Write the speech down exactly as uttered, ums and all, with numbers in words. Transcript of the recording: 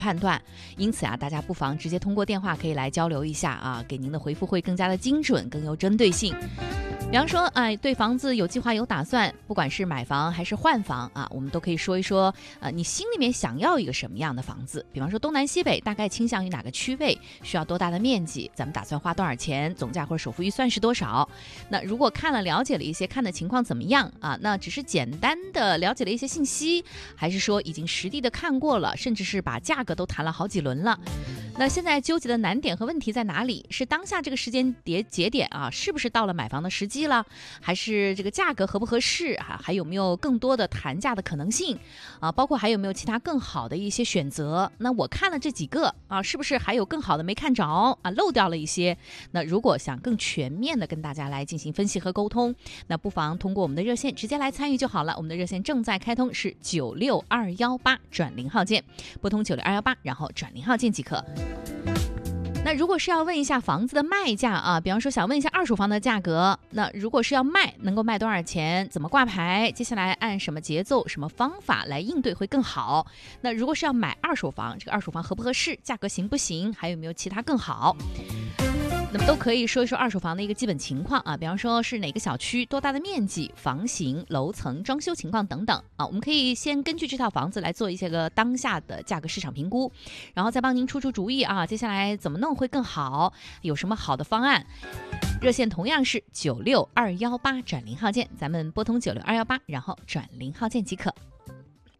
判断。因此啊，大家不妨直接通过电话可以来交流一下啊，给您的回复会更加的精准，更有针对性。比方说，哎，对房子有计划、有打算，不管是买房还是换房啊，我们都可以说一说，呃，你心里面想要一个什么样的房子？比方说东南西北，大概倾向于哪个区位？需要多大的面积？咱们打算花多少钱？总价或者首付预算是多少？那如果看了了解了一些，看的情况怎么样啊？那只是简单的了解了一些信息，还是说已经实地的看过了，甚至是把价格都谈了好几轮了？那现在纠结的难点和问题在哪里？是当下这个时间节节点啊，是不是到了买房的时机了？还是这个价格合不合适啊？还有没有更多的谈价的可能性啊？包括还有没有其他更好的一些选择？那我看了这几个啊，是不是还有更好的没看着啊？漏掉了一些？那如果想更全面的跟大家来进行分析和沟通，那不妨通过我们的热线直接来参与就好了。我们的热线正在开通，是九六二幺八转零号键，拨通九六二幺八，然后转零号键即可。那如果是要问一下房子的卖价啊，比方说想问一下二手房的价格，那如果是要卖，能够卖多少钱？怎么挂牌？接下来按什么节奏、什么方法来应对会更好？那如果是要买二手房，这个二手房合不合适？价格行不行？还有没有其他更好？那么都可以说一说二手房的一个基本情况啊，比方说是哪个小区、多大的面积、房型、楼层、装修情况等等啊，我们可以先根据这套房子来做一些个当下的价格市场评估，然后再帮您出出主意啊，接下来怎么弄会更好，有什么好的方案。热线同样是九六二幺八转零号键，咱们拨通九六二幺八，然后转零号键即可。